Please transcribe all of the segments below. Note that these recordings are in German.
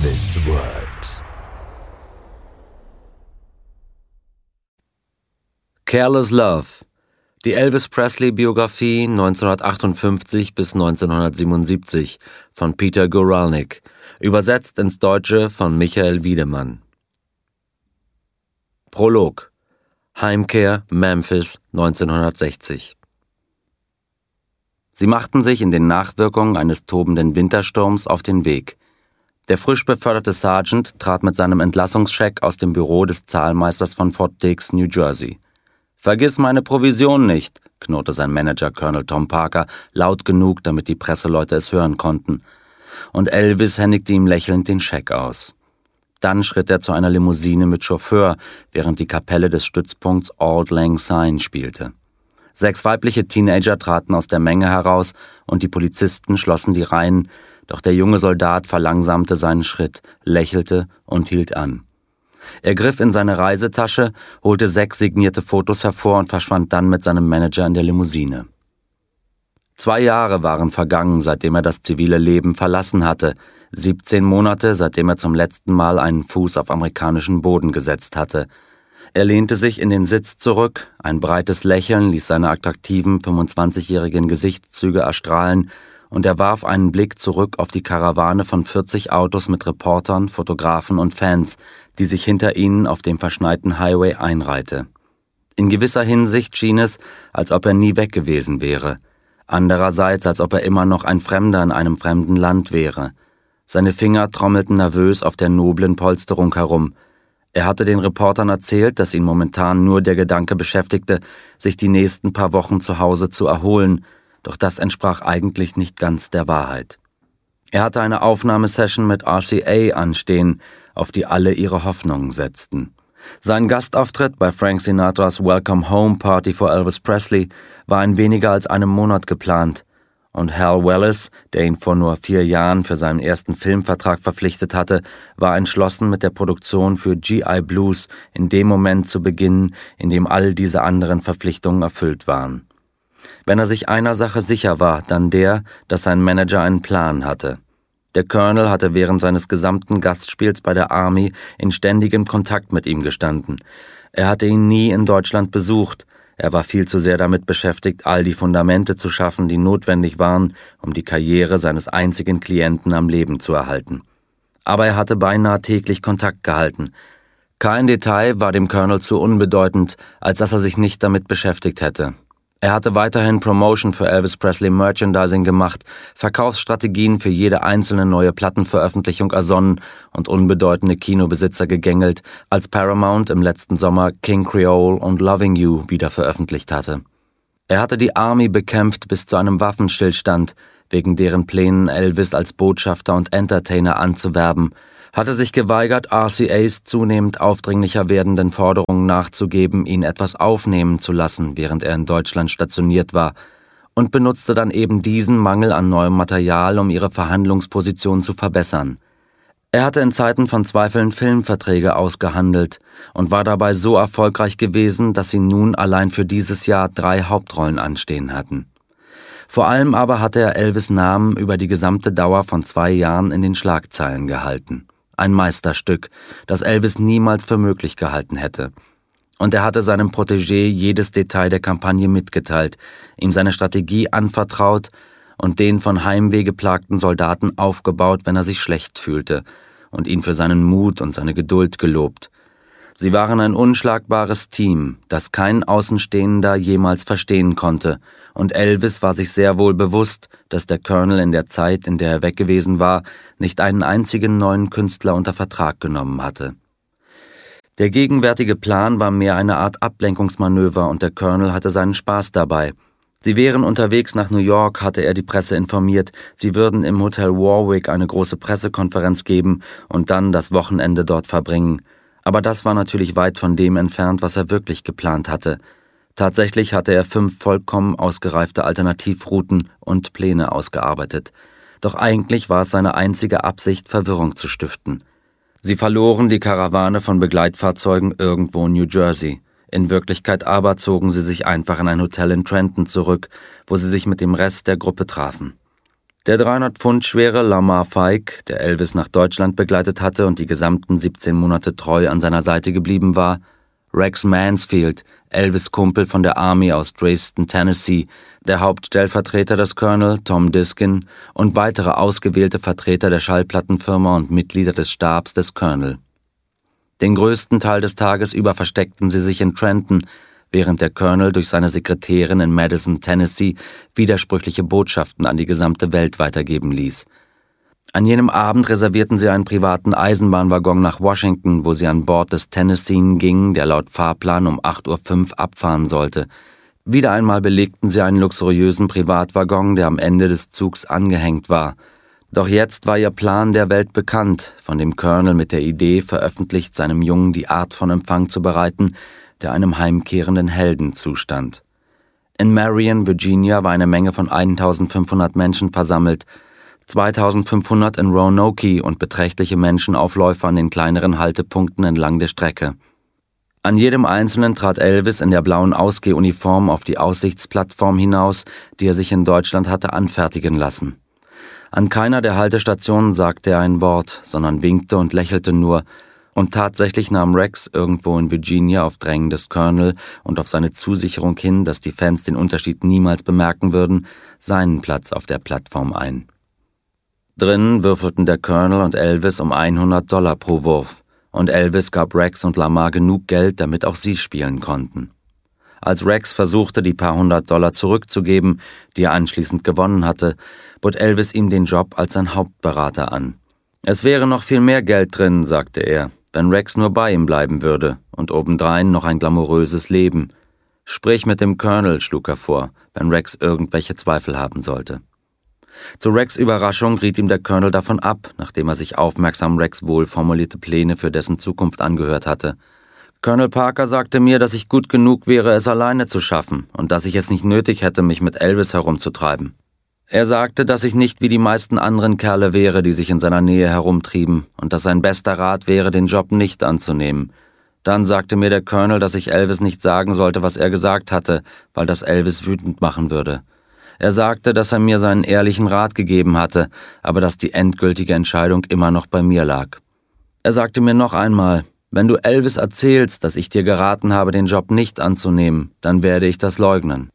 Elvis World. Careless Love. Die Elvis Presley-Biografie 1958 bis 1977 von Peter Guralnick, übersetzt ins Deutsche von Michael Wiedemann. Prolog. Heimkehr, Memphis, 1960. Sie machten sich in den Nachwirkungen eines tobenden Wintersturms auf den Weg. Der frisch beförderte Sergeant trat mit seinem Entlassungscheck aus dem Büro des Zahlmeisters von Fort Dix, New Jersey. »Vergiss meine Provision nicht«, knurrte sein Manager Colonel Tom Parker laut genug, damit die Presseleute es hören konnten. Und Elvis händigte ihm lächelnd den Scheck aus. Dann schritt er zu einer Limousine mit Chauffeur, während die Kapelle des Stützpunkts Auld Lang Syne spielte. 6 weibliche Teenager traten aus der Menge heraus und die Polizisten schlossen die Reihen, doch der junge Soldat verlangsamte seinen Schritt, lächelte und hielt an. Er griff in seine Reisetasche, holte 6 signierte Fotos hervor und verschwand dann mit seinem Manager in der Limousine. 2 Jahre waren vergangen, seitdem er das zivile Leben verlassen hatte, 17 Monate, seitdem er zum letzten Mal einen Fuß auf amerikanischen Boden gesetzt hatte. Er lehnte sich in den Sitz zurück, ein breites Lächeln ließ seine attraktiven 25-jährigen Gesichtszüge erstrahlen und er warf einen Blick zurück auf die Karawane von 40 Autos mit Reportern, Fotografen und Fans, die sich hinter ihnen auf dem verschneiten Highway einreihte. In gewisser Hinsicht schien es, als ob er nie weg gewesen wäre. Andererseits, als ob er immer noch ein Fremder in einem fremden Land wäre. Seine Finger trommelten nervös auf der noblen Polsterung herum. Er hatte den Reportern erzählt, dass ihn momentan nur der Gedanke beschäftigte, sich die nächsten paar Wochen zu Hause zu erholen, doch das entsprach eigentlich nicht ganz der Wahrheit. Er hatte eine Aufnahmesession mit RCA anstehen, auf die alle ihre Hoffnungen setzten. Sein Gastauftritt bei Frank Sinatras Welcome Home Party for Elvis Presley war in weniger als einem Monat geplant. Und Hal Wallis, der ihn vor nur 4 Jahren für seinen ersten Filmvertrag verpflichtet hatte, war entschlossen, mit der Produktion für G.I. Blues in dem Moment zu beginnen, in dem all diese anderen Verpflichtungen erfüllt waren. Wenn er sich einer Sache sicher war, dann der, dass sein Manager einen Plan hatte. Der Colonel hatte während seines gesamten Gastspiels bei der Army in ständigem Kontakt mit ihm gestanden. Er hatte ihn nie in Deutschland besucht. Er war viel zu sehr damit beschäftigt, all die Fundamente zu schaffen, die notwendig waren, um die Karriere seines einzigen Klienten am Leben zu erhalten. Aber er hatte beinahe täglich Kontakt gehalten. Kein Detail war dem Colonel zu unbedeutend, als dass er sich nicht damit beschäftigt hätte. Er hatte weiterhin Promotion für Elvis Presley Merchandising gemacht, Verkaufsstrategien für jede einzelne neue Plattenveröffentlichung ersonnen und unbedeutende Kinobesitzer gegängelt, als Paramount im letzten Sommer King Creole und Loving You wieder veröffentlicht hatte. Er hatte die Army bekämpft bis zu einem Waffenstillstand, wegen deren Plänen Elvis als Botschafter und Entertainer anzuwerben, hatte sich geweigert, RCAs zunehmend aufdringlicher werdenden Forderungen nachzugeben, ihn etwas aufnehmen zu lassen, während er in Deutschland stationiert war, und benutzte dann eben diesen Mangel an neuem Material, um ihre Verhandlungsposition zu verbessern. Er hatte in Zeiten von Zweifeln Filmverträge ausgehandelt und war dabei so erfolgreich gewesen, dass sie nun allein für dieses Jahr 3 Hauptrollen anstehen hatten. Vor allem aber hatte er Elvis' Namen über die gesamte Dauer von 2 Jahren in den Schlagzeilen gehalten. Ein Meisterstück, das Elvis niemals für möglich gehalten hätte. Und er hatte seinem Protégé jedes Detail der Kampagne mitgeteilt, ihm seine Strategie anvertraut und den von Heimweh geplagten Soldaten aufgebaut, wenn er sich schlecht fühlte, und ihn für seinen Mut und seine Geduld gelobt. Sie waren ein unschlagbares Team, das kein Außenstehender jemals verstehen konnte, und Elvis war sich sehr wohl bewusst, dass der Colonel in der Zeit, in der er weg gewesen war, nicht einen einzigen neuen Künstler unter Vertrag genommen hatte. Der gegenwärtige Plan war mehr eine Art Ablenkungsmanöver und der Colonel hatte seinen Spaß dabei. Sie wären unterwegs nach New York, hatte er die Presse informiert, sie würden im Hotel Warwick eine große Pressekonferenz geben und dann das Wochenende dort verbringen. Aber das war natürlich weit von dem entfernt, was er wirklich geplant hatte. Tatsächlich hatte er 5 vollkommen ausgereifte Alternativrouten und Pläne ausgearbeitet. Doch eigentlich war es seine einzige Absicht, Verwirrung zu stiften. Sie verloren die Karawane von Begleitfahrzeugen irgendwo in New Jersey. In Wirklichkeit aber zogen sie sich einfach in ein Hotel in Trenton zurück, wo sie sich mit dem Rest der Gruppe trafen. Der 300 Pfund schwere Lamar Fike, der Elvis nach Deutschland begleitet hatte und die gesamten 17 Monate treu an seiner Seite geblieben war, Rex Mansfield, Elvis' Kumpel von der Army aus Dresden, Tennessee, der Hauptstellvertreter des Colonel, Tom Diskin, und weitere ausgewählte Vertreter der Schallplattenfirma und Mitglieder des Stabs des Colonel. Den größten Teil des Tages über versteckten sie sich in Trenton, während der Colonel durch seine Sekretärin in Madison, Tennessee, widersprüchliche Botschaften an die gesamte Welt weitergeben ließ. An jenem Abend reservierten sie einen privaten Eisenbahnwaggon nach Washington, wo sie an Bord des Tennessee gingen, der laut Fahrplan um 8:05 Uhr abfahren sollte. Wieder einmal belegten sie einen luxuriösen Privatwaggon, der am Ende des Zugs angehängt war. Doch jetzt war ihr Plan der Welt bekannt, von dem Colonel mit der Idee veröffentlicht, seinem Jungen die Art von Empfang zu bereiten, der einem heimkehrenden Helden zustand. In Marion, Virginia, war eine Menge von 1500 Menschen versammelt, 2500 in Roanoke und beträchtliche Menschenaufläufe an den kleineren Haltepunkten entlang der Strecke. An jedem einzelnen trat Elvis in der blauen Ausgehuniform auf die Aussichtsplattform hinaus, die er sich in Deutschland hatte anfertigen lassen. An keiner der Haltestationen sagte er ein Wort, sondern winkte und lächelte nur, und tatsächlich nahm Rex irgendwo in Virginia auf Drängen des Colonel und auf seine Zusicherung hin, dass die Fans den Unterschied niemals bemerken würden, seinen Platz auf der Plattform ein. Drinnen würfelten der Colonel und Elvis um $100 pro Wurf, und Elvis gab Rex und Lamar genug Geld, damit auch sie spielen konnten. Als Rex versuchte, die paar $100 zurückzugeben, die er anschließend gewonnen hatte, bot Elvis ihm den Job als sein Hauptberater an. Es wäre noch viel mehr Geld drin, sagte er, wenn Rex nur bei ihm bleiben würde, und obendrein noch ein glamouröses Leben. Sprich mit dem Colonel, schlug er vor, wenn Rex irgendwelche Zweifel haben sollte. Zu Rex' Überraschung riet ihm der Colonel davon ab, nachdem er sich aufmerksam Rex' wohlformulierte Pläne für dessen Zukunft angehört hatte. Colonel Parker sagte mir, dass ich gut genug wäre, es alleine zu schaffen und dass ich es nicht nötig hätte, mich mit Elvis herumzutreiben. Er sagte, dass ich nicht wie die meisten anderen Kerle wäre, die sich in seiner Nähe herumtrieben, und dass sein bester Rat wäre, den Job nicht anzunehmen. Dann sagte mir der Colonel, dass ich Elvis nicht sagen sollte, was er gesagt hatte, weil das Elvis wütend machen würde. Er sagte, dass er mir seinen ehrlichen Rat gegeben hatte, aber dass die endgültige Entscheidung immer noch bei mir lag. Er sagte mir noch einmal, wenn du Elvis erzählst, dass ich dir geraten habe, den Job nicht anzunehmen, dann werde ich das leugnen.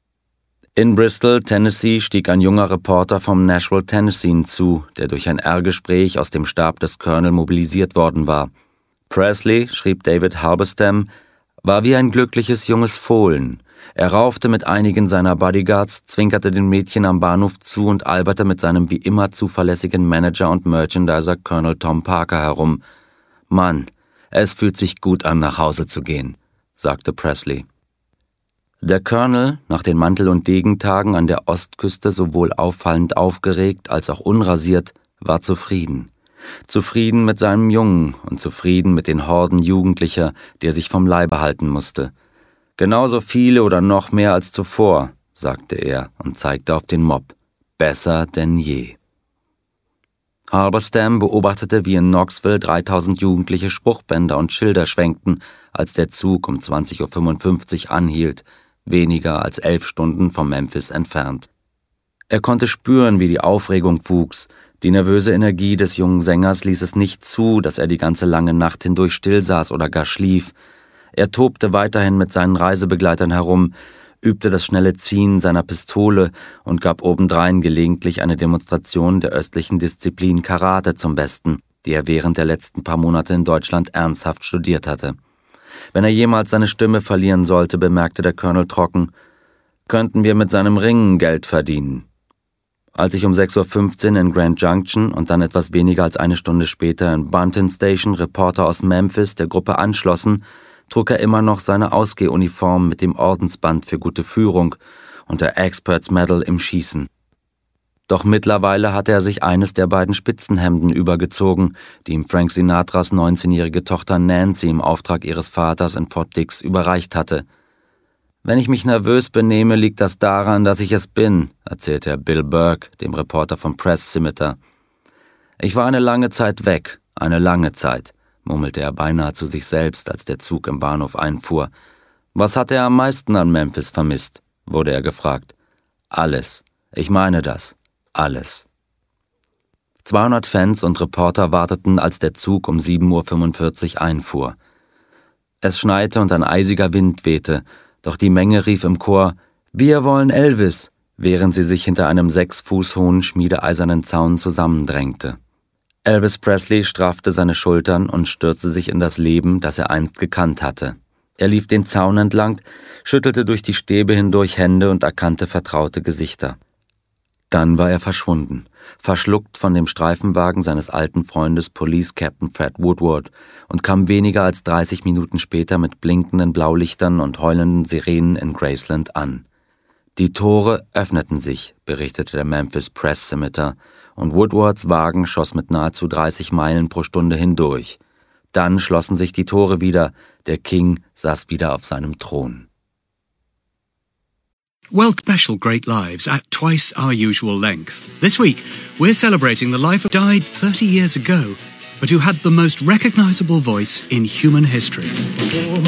In Bristol, Tennessee, stieg ein junger Reporter vom Nashville Tennessee zu, der durch ein R-Gespräch aus dem Stab des Colonel mobilisiert worden war. Presley, schrieb David Halberstam, war wie ein glückliches junges Fohlen. Er raufte mit einigen seiner Bodyguards, zwinkerte den Mädchen am Bahnhof zu und alberte mit seinem wie immer zuverlässigen Manager und Merchandiser Colonel Tom Parker herum. »Mann, es fühlt sich gut an, nach Hause zu gehen«, sagte Presley. Der Colonel, nach den Mantel- und Degentagen an der Ostküste sowohl auffallend aufgeregt als auch unrasiert, war zufrieden. Zufrieden mit seinem Jungen und zufrieden mit den Horden Jugendlicher, die er sich vom Leibe halten musste. »Genauso viele oder noch mehr als zuvor«, sagte er und zeigte auf den Mob. »Besser denn je.« Halberstam beobachtete, wie in Knoxville 3000 Jugendliche Spruchbänder und Schilder schwenkten, als der Zug um 20:55 Uhr anhielt, weniger als 11 Stunden von Memphis entfernt. Er konnte spüren, wie die Aufregung wuchs. Die nervöse Energie des jungen Sängers ließ es nicht zu, dass er die ganze lange Nacht hindurch stillsaß oder gar schlief. Er tobte weiterhin mit seinen Reisebegleitern herum, übte das schnelle Ziehen seiner Pistole und gab obendrein gelegentlich eine Demonstration der östlichen Disziplin Karate zum Besten, die er während der letzten paar Monate in Deutschland ernsthaft studiert hatte. Wenn er jemals seine Stimme verlieren sollte, bemerkte der Colonel trocken, könnten wir mit seinem Ringen Geld verdienen. Als sich um 6:15 Uhr in Grand Junction und dann etwas weniger als eine Stunde später in Bunton Station Reporter aus Memphis der Gruppe anschlossen, trug er immer noch seine Ausgehuniform mit dem Ordensband für gute Führung und der Experts Medal im Schießen. Doch mittlerweile hatte er sich eines der beiden Spitzenhemden übergezogen, die ihm Frank Sinatras 19-jährige Tochter Nancy im Auftrag ihres Vaters in Fort Dix überreicht hatte. »Wenn ich mich nervös benehme, liegt das daran, dass ich es bin«, erzählte er Bill Burke, dem Reporter vom Press Scimitar. »Ich war eine lange Zeit weg, eine lange Zeit«, murmelte er beinahe zu sich selbst, als der Zug im Bahnhof einfuhr. »Was hat er am meisten an Memphis vermisst?«, wurde er gefragt. »Alles. Ich meine das. Alles.« 200 Fans und Reporter warteten, als der Zug um 7:45 Uhr einfuhr. Es schneite und ein eisiger Wind wehte, doch die Menge rief im Chor: »Wir wollen Elvis«, während sie sich hinter einem 6 Fuß hohen schmiedeeisernen Zaun zusammendrängte. Elvis Presley straffte seine Schultern und stürzte sich in das Leben, das er einst gekannt hatte. Er lief den Zaun entlang, schüttelte durch die Stäbe hindurch Hände und erkannte vertraute Gesichter. Dann war er verschwunden, verschluckt von dem Streifenwagen seines alten Freundes Police Captain Fred Woodward und kam weniger als 30 Minuten später mit blinkenden Blaulichtern und heulenden Sirenen in Graceland an. Die Tore öffneten sich, berichtete der Memphis Press Scimitar, und Woodwards Wagen schoss mit nahezu 30 Meilen pro Stunde hindurch. Dann schlossen sich die Tore wieder, der King saß wieder auf seinem Thron. Well, special Great Lives at twice our usual length. This week, we're celebrating the life of died 30 years ago, but who had the most recognizable voice in human history.